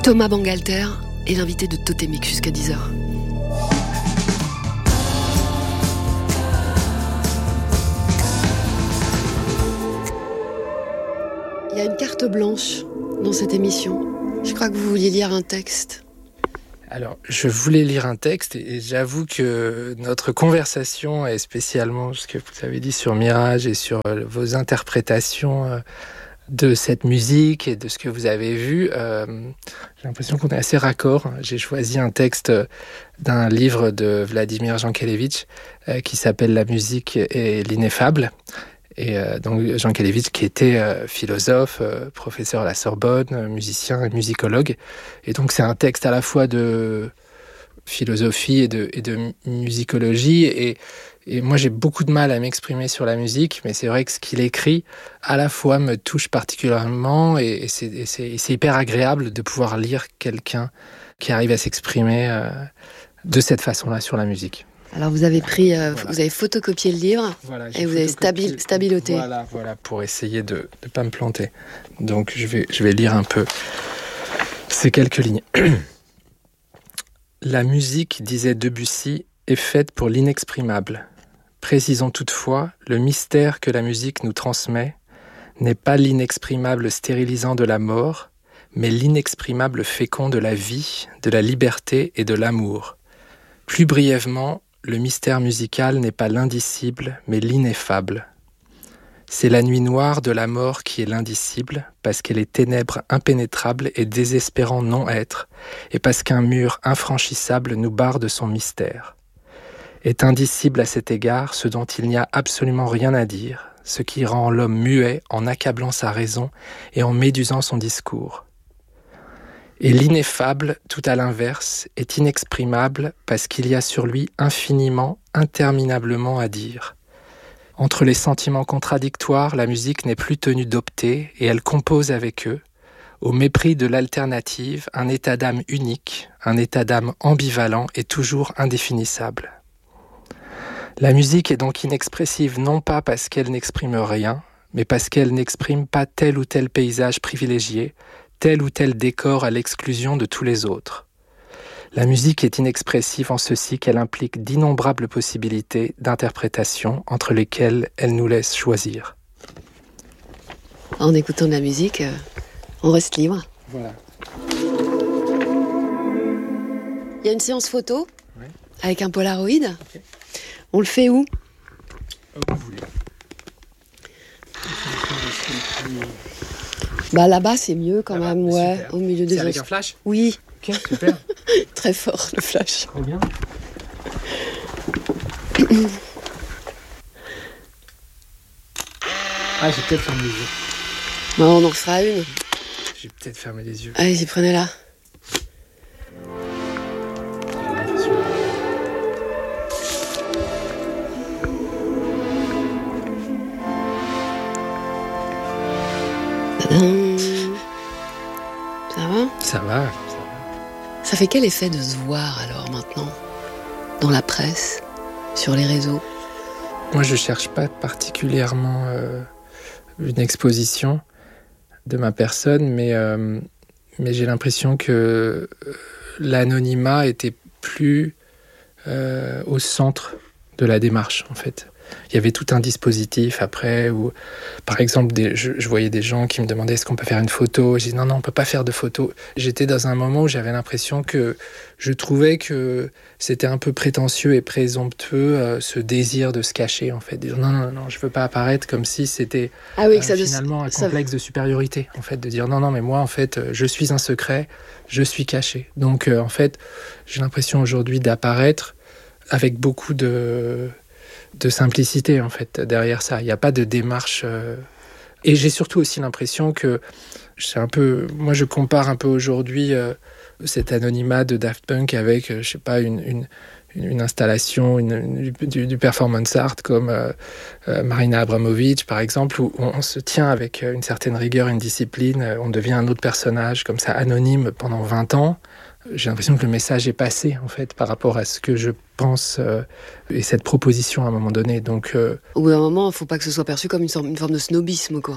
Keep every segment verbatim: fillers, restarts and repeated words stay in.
Thomas Bangalter est l'invité de Totémique jusqu'à dix heures. Il y a une carte blanche dans cette émission. Je crois que vous vouliez lire un texte. Alors, je voulais lire un texte et j'avoue que notre conversation, et spécialement ce que vous avez dit sur Mirage et sur vos interprétations de cette musique et de ce que vous avez vu, euh, j'ai l'impression qu'on est assez raccord. J'ai choisi un texte d'un livre de Vladimir Jankélévitch euh, qui s'appelle « La musique et l'ineffable ». Et euh, donc Jankélévitch qui était euh, philosophe, euh, professeur à la Sorbonne, euh, musicien et musicologue. Et donc c'est un texte à la fois de philosophie et de, et de musicologie. Et, et moi j'ai beaucoup de mal à m'exprimer sur la musique, mais c'est vrai que ce qu'il écrit à la fois me touche particulièrement et, et, c'est, et, c'est, et c'est hyper agréable de pouvoir lire quelqu'un qui arrive à s'exprimer euh, de cette façon-là sur la musique. Alors vous avez pris, euh, voilà. Vous avez photocopié le livre voilà, et vous avez stabil, stabiloté. Voilà, voilà, pour essayer de ne pas me planter. Donc je vais, je vais lire un peu ces quelques lignes. La musique, disait Debussy, est faite pour l'inexprimable. Précisons toutefois, le mystère que la musique nous transmet n'est pas l'inexprimable stérilisant de la mort, mais l'inexprimable fécond de la vie, de la liberté et de l'amour. Plus brièvement, le mystère musical n'est pas l'indicible, mais l'ineffable. C'est la nuit noire de la mort qui est l'indicible, parce qu'elle est ténèbre impénétrable et désespérant non-être, et parce qu'un mur infranchissable nous barre de son mystère. Est indicible à cet égard ce dont il n'y a absolument rien à dire, ce qui rend l'homme muet en accablant sa raison et en médusant son discours. Et l'ineffable, tout à l'inverse, est inexprimable parce qu'il y a sur lui infiniment, interminablement à dire. Entre les sentiments contradictoires, la musique n'est plus tenue d'opter et elle compose avec eux, au mépris de l'alternative, un état d'âme unique, un état d'âme ambivalent et toujours indéfinissable. La musique est donc inexpressive non pas parce qu'elle n'exprime rien, mais parce qu'elle n'exprime pas tel ou tel paysage privilégié, tel ou tel décor à l'exclusion de tous les autres. La musique est inexpressive en ceci qu'elle implique d'innombrables possibilités d'interprétation entre lesquelles elle nous laisse choisir. En écoutant de la musique, on reste libre. Voilà. Il y a une séance photo, oui, avec un Polaroid. Okay. On le fait où ? Où vous voulez. Bah là-bas, c'est mieux quand là-bas, même, ouais, super. Au milieu des... C'est avec un flash ? Oui. Ok, super. Très fort, le flash. Trop bien. Ah, j'ai peut-être fermé les yeux. Bon, on en refera une. J'ai peut-être fermé les yeux. Allez-y, prenez-la. Ça va ? Ça va, ça va. Ça fait quel effet de se voir alors maintenant ? Dans la presse, sur les réseaux ? Moi, je cherche pas particulièrement euh, une exposition de ma personne, mais, euh, mais j'ai l'impression que l'anonymat était plus euh, au centre de la démarche, en fait. Il y avait tout un dispositif après où, par exemple, des, je, je voyais des gens qui me demandaient est-ce qu'on peut faire une photo. J'ai dit non, non, on peut pas faire de photo. J'étais dans un moment où j'avais l'impression que je trouvais que c'était un peu prétentieux et présomptueux euh, ce désir de se cacher, en fait. Dire non, non, non, je veux pas apparaître comme si c'était ah oui, que euh, ça finalement de... un complexe ça... de supériorité, en fait, de dire non, non, mais moi, en fait, je suis un secret, je suis caché. Donc, euh, en fait, j'ai l'impression aujourd'hui d'apparaître avec beaucoup de de simplicité, en fait, derrière ça. Il n'y a pas de démarche. Euh... Et j'ai surtout aussi l'impression que c'est un peu... Moi, je compare un peu aujourd'hui euh, cet anonymat de Daft Punk avec, euh, je sais pas, une, une, une installation une, une, du, du performance art comme euh, euh, Marina Abramovic, par exemple, où on, on se tient avec une certaine rigueur, une discipline, on devient un autre personnage, comme ça, anonyme pendant vingt ans. J'ai l'impression que le message est passé, en fait, par rapport à ce que je pense euh, et cette proposition à un moment donné. Donc, euh... au bout d'un moment, il ne faut pas que ce soit perçu comme une, sorte, une forme de snobisme, quoi.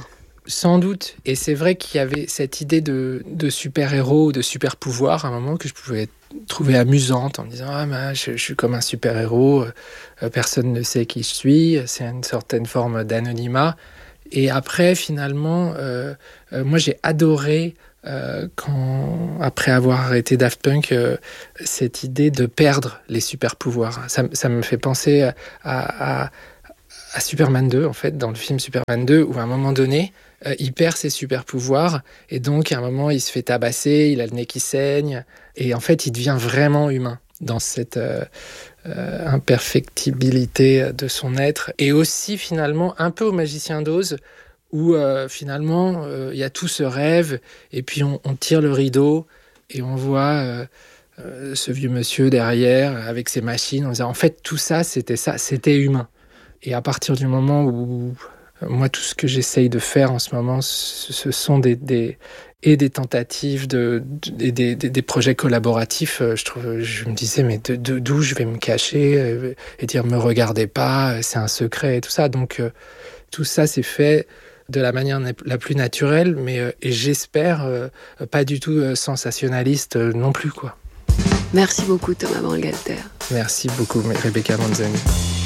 Sans doute. Et c'est vrai qu'il y avait cette idée de, de super-héros, de super-pouvoir, à un moment que je pouvais trouver amusante en me disant « Ah, ben, je, je suis comme un super-héros, euh, personne ne sait qui je suis, c'est une certaine forme d'anonymat. » Et après, finalement, euh, euh, moi, j'ai adoré, euh, quand, après avoir arrêté Daft Punk, euh, cette idée de perdre les super-pouvoirs. Ça, ça me fait penser à, à, à Superman deux, en fait, dans le film Superman deux, où à un moment donné, euh, il perd ses super-pouvoirs, et donc, à un moment, il se fait tabasser, il a le nez qui saigne, et en fait, il devient vraiment humain dans cette euh, euh, imperfectibilité de son être, et aussi, finalement, un peu au Magicien d'Oz, où euh, finalement, il euh, y a tout ce rêve, et puis on, on tire le rideau, et on voit euh, euh, ce vieux monsieur derrière, avec ses machines, en disant, en fait, tout ça, c'était ça, c'était humain. Et à partir du moment où, euh, moi, tout ce que j'essaye de faire en ce moment, ce, ce sont des, des, et des tentatives, de, de, des, des, des projets collaboratifs. Euh, je, trouve, je me disais, mais de, de, d'où je vais me cacher euh, et dire, me regardez pas, c'est un secret et tout ça. Donc, euh, tout ça, c'est fait de la manière la plus naturelle, mais euh, et j'espère euh, pas du tout euh, sensationnaliste euh, non plus, quoi. Merci beaucoup, Thomas Bangalter. Merci beaucoup, Rebecca Manzani.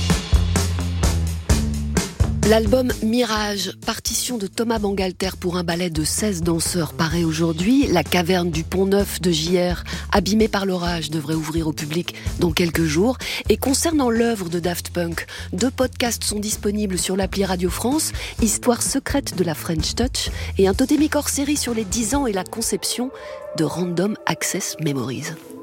L'album Mirage, partition de Thomas Bangalter pour un ballet de seize danseurs, paraît aujourd'hui. La caverne du Pont-Neuf de J R, abîmée par l'orage, devrait ouvrir au public dans quelques jours. Et concernant l'œuvre de Daft Punk, deux podcasts sont disponibles sur l'appli Radio France, Histoire secrète de la French Touch et un totémique hors série sur les dix ans et la conception de Random Access Memories.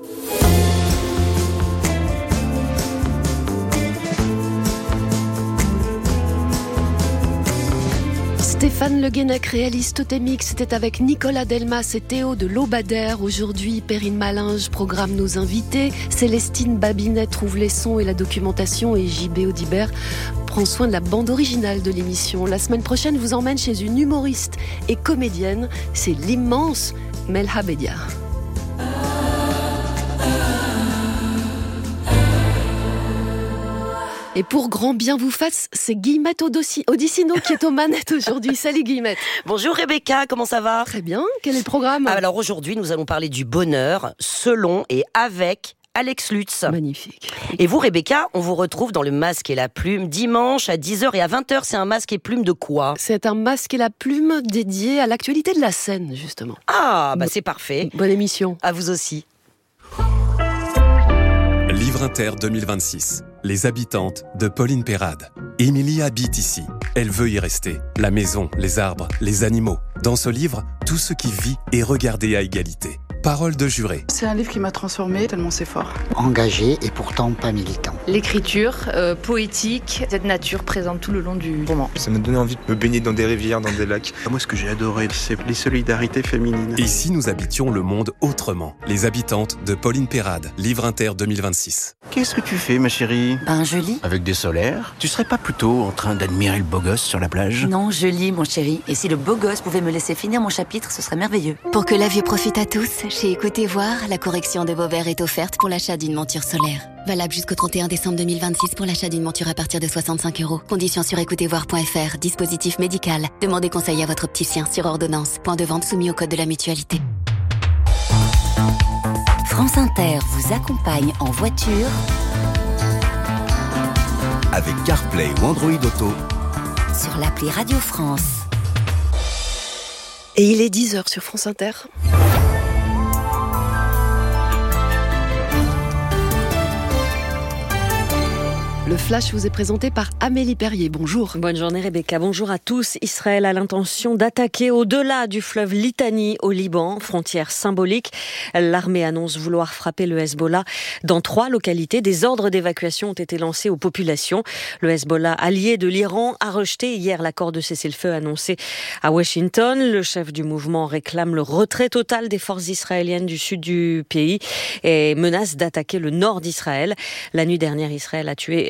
Stéphane Le Guenec réalise Totémique, c'était avec Nicolas Delmas et Théo de Lobadère. Aujourd'hui, Perrine Malinge programme nos invités, Célestine Babinet trouve les sons et la documentation et J B Audibert prend soin de la bande originale de l'émission. La semaine prochaine vous emmène chez une humoriste et comédienne, c'est l'immense Melha Bediar. Et pour grand bien vous fasse, c'est Guillemette Odissino qui est aux manettes aujourd'hui. Salut Guillemette. Bonjour Rebecca, comment ça va ? Très bien, quel est le programme ? Alors aujourd'hui, nous allons parler du bonheur selon et avec Alex Lutz. Magnifique. Et vous Rebecca, on vous retrouve dans le Masque et la Plume dimanche à dix heures et à vingt heures. C'est un Masque et Plume de quoi ? C'est un Masque et la Plume dédié à l'actualité de la scène, justement. Ah, bah c'est parfait. Bonne émission. À vous aussi. Livre Inter deux mille vingt-six. Les habitantes de Pauline Perrade. Émilie habite ici. Elle veut y rester. La maison, les arbres, les animaux. Dans ce livre, tout ce qui vit est regardé à égalité. Parole de juré. C'est un livre qui m'a transformée, tellement c'est fort. Engagé et pourtant pas militant. L'écriture euh, poétique, cette nature présente tout le long du roman. Ça m'a donné envie de me baigner dans des rivières, dans des lacs. Moi, ce que j'ai adoré, c'est les solidarités féminines. Et si nous habitions le monde autrement ? Les habitantes de Pauline Perrade. Livre Inter deux mille vingt-six. Qu'est-ce que tu fais, ma chérie ? Ben, je lis. Avec des solaires ? Tu serais pas plutôt en train d'admirer le beau gosse sur la plage ? Non, je lis, mon chéri. Et si le beau gosse pouvait me laisser finir mon chapitre, ce serait merveilleux. Pour que la vie profite à tous, chez Écoutez Voir, la correction de vos verres est offerte pour l'achat d'une monture solaire. Valable jusqu'au trente et un décembre deux mille vingt-six pour l'achat d'une monture à partir de soixante-cinq euros. Conditions sur écoutez voir point f r. Dispositif médical. Demandez conseil à votre opticien sur ordonnance. Point de vente soumis au code de la mutualité. France Inter vous accompagne en voiture avec CarPlay ou Android Auto sur l'appli Radio France. Et il est dix heures sur France Inter. Le Flash vous est présenté par Amélie Perrier. Bonjour. Bonne journée Rebecca. Bonjour à tous. Israël a l'intention d'attaquer au-delà du fleuve Litani au Liban, frontière symbolique. L'armée annonce vouloir frapper le Hezbollah dans trois localités. Des ordres d'évacuation ont été lancés aux populations. Le Hezbollah, allié de l'Iran, a rejeté hier l'accord de cessez-le-feu annoncé à Washington. Le chef du mouvement réclame le retrait total des forces israéliennes du sud du pays et menace d'attaquer le nord d'Israël. La nuit dernière, Israël a tué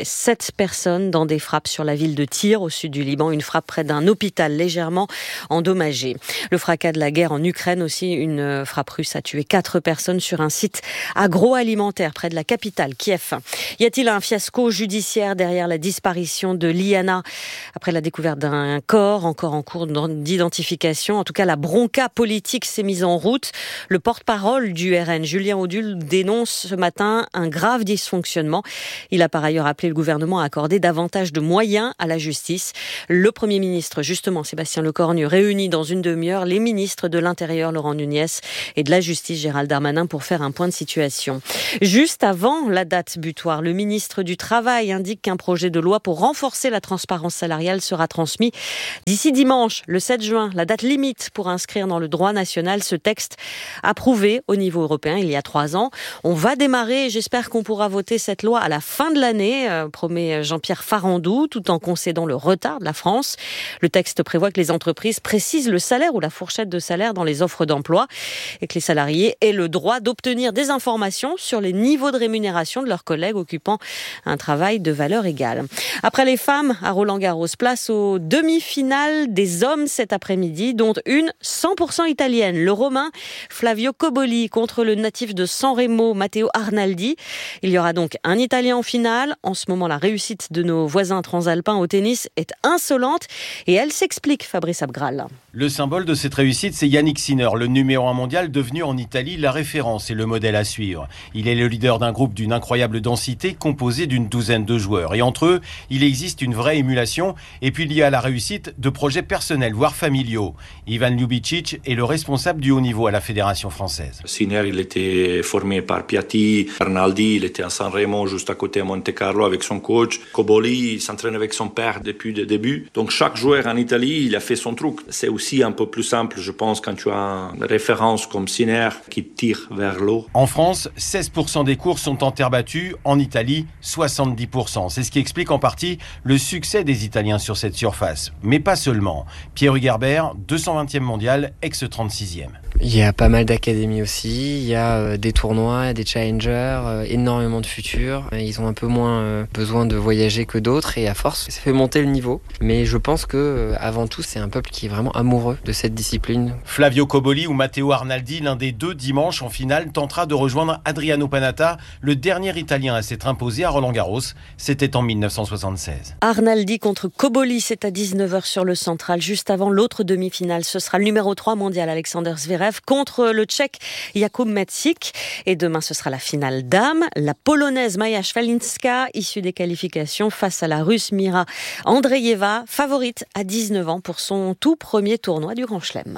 sept personnes dans des frappes sur la ville de Tyr, au sud du Liban. Une frappe près d'un hôpital légèrement endommagé. Le fracas de la guerre en Ukraine aussi. Une frappe russe a tué quatre personnes sur un site agroalimentaire près de la capitale, Kiev. Y a-t-il un fiasco judiciaire derrière la disparition de Liana après la découverte d'un corps encore en cours d'identification? En tout cas, la bronca politique s'est mise en route. Le porte-parole du R N, Julien Audulle, dénonce ce matin un grave dysfonctionnement. Il a par ailleurs appelé le gouvernement à accorder davantage de moyens à la justice. Le Premier ministre, justement, Sébastien Lecornu, réunit dans une demi-heure les ministres de l'Intérieur, Laurent Nunez, et de la Justice, Gérald Darmanin, pour faire un point de situation. Juste avant la date butoir, le ministre du Travail indique qu'un projet de loi pour renforcer la transparence salariale sera transmis d'ici dimanche, le sept juin, la date limite pour inscrire dans le droit national ce texte approuvé au niveau européen il y a trois ans. On va démarrer et j'espère qu'on pourra voter cette loi à la fin de l'année, euh, promet Jean-Pierre Farandou, tout en concédant le retard de la France. Le texte prévoit que les entreprises précisent le salaire ou la fourchette de salaire dans les offres d'emploi et que les salariés aient le droit d'obtenir des informations sur les niveaux de rémunération de leurs collègues occupant un travail de valeur égale. Après les femmes, à Roland-Garros, place aux demi-finales des hommes cet après-midi, dont une cent pour cent italienne. Le Romain Flavio Cobolli contre le natif de San Remo, Matteo Arnaldi. Il y aura donc un Italien en finale. En ce moment, la réussite de nos voisins transalpins au tennis est insolente et elle s'explique, Fabrice Abgral. Le symbole de cette réussite, c'est Yannick Sinner, le numéro un mondial devenu en Italie la référence et le modèle à suivre. Il est le leader d'un groupe d'une incroyable densité composé d'une douzaine de joueurs. Et entre eux, il existe une vraie émulation. Et puis il y a la réussite de projets personnels, voire familiaux. Ivan Ljubicic est le responsable du haut niveau à la Fédération française. Sinner, il était formé par Piatti. Arnaldi, il était à San Remo, juste à côté à Monte Carlo avec son coach. Cobolli, il s'entraîne avec son père depuis le début. Donc chaque joueur en Italie, il a fait son truc. C'est aussi un peu plus simple, je pense, quand tu as une référence comme Sinner qui tire vers l'eau. En France, seize pour cent des courses sont en terre battue. En Italie, soixante-dix pour cent. C'est ce qui explique en partie le succès des Italiens sur cette surface. Mais pas seulement. Pierre Hugerbert, deux cent vingtième mondial, ex-trente-sixième. Il y a pas mal d'académies aussi, il y a euh, des tournois, des challengers, euh, énormément de futurs. Ils ont un peu moins euh, besoin de voyager que d'autres et à force, ça fait monter le niveau. Mais je pense que euh, avant tout, c'est un peuple qui est vraiment amoureux de cette discipline. Flavio Cobolli ou Matteo Arnaldi, l'un des deux dimanche en finale, tentera de rejoindre Adriano Panatta, le dernier Italien à s'être imposé à Roland-Garros. C'était en dix-neuf cent soixante-seize. Arnaldi contre Cobolli, c'est à dix-neuf heures sur le Central. Juste avant l'autre demi-finale, ce sera le numéro trois mondial, Alexander Zverev, contre le Tchèque Jakub Mečík. Et demain, ce sera la finale dames. La Polonaise Maja Swialinska, issue des qualifications, face à la Russe Mira Andreeva, favorite à dix-neuf ans pour son tout premier tournoi du Grand Chelem.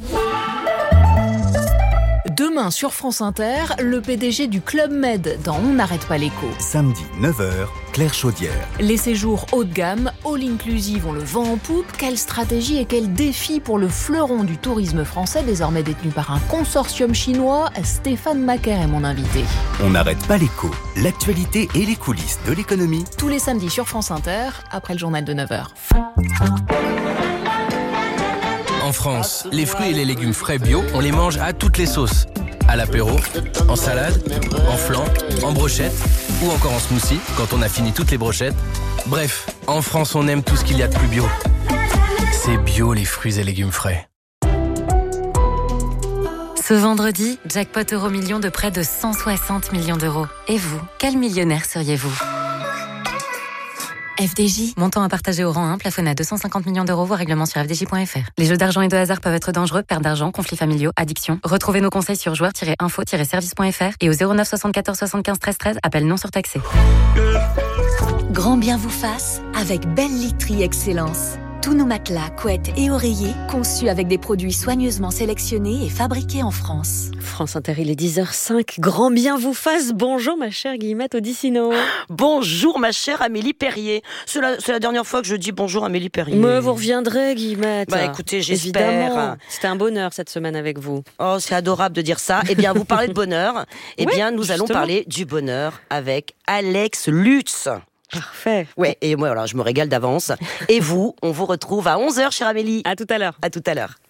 Demain sur France Inter, le P D G du Club Med dans On n'arrête pas l'écho. Samedi neuf heures, Claire Chaudière. Les séjours haut de gamme, all-inclusive ont le vent en poupe. Quelle stratégie et quel défi pour le fleuron du tourisme français, désormais détenu par un consortium chinois? Stéphane Macaire est mon invité. On n'arrête pas l'écho. L'actualité et les coulisses de l'économie. Tous les samedis sur France Inter, après le journal de neuf heures. En France, les fruits et les légumes frais bio, on les mange à toutes les sauces. À l'apéro, en salade, en flan, en brochette ou encore en smoothie quand on a fini toutes les brochettes. Bref, en France, on aime tout ce qu'il y a de plus bio. C'est bio les fruits et légumes frais. Ce vendredi, jackpot euro million de près de cent soixante millions d'euros. Et vous, quel millionnaire seriez-vous ? F D J. Montant à partager au rang un, plafonné à deux cent cinquante millions d'euros, voire règlement sur f d j point f r. Les jeux d'argent et de hasard peuvent être dangereux, perte d'argent, conflits familiaux, addiction. Retrouvez nos conseils sur joueurs tiret info tiret service point f r et au zéro neuf soixante-quatorze soixante-quinze treize treize, appel non surtaxé. Grand bien vous fasse avec Belle Literie Excellence. Tous nos matelas, couettes et oreillers conçus avec des produits soigneusement sélectionnés et fabriqués en France. France Inter, il est dix heures cinq. Grand bien vous fasse. Bonjour ma chère Guillemette Odissino. Bonjour ma chère Amélie Perrier. C'est la, c'est la dernière fois que je dis bonjour Amélie Perrier. Mais vous reviendrez Guillemette. Bah écoutez, j'espère. Évidemment. C'était un bonheur cette semaine avec vous. Oh, c'est adorable de dire ça. Eh bien, vous parlez de bonheur. Eh oui, bien, nous justement. allons parler du bonheur avec Alex Lutz. Parfait. Ouais, et moi, voilà, je me régale d'avance. Et vous, on vous retrouve à onze heures, chère Amélie. À tout à l'heure. À tout à l'heure.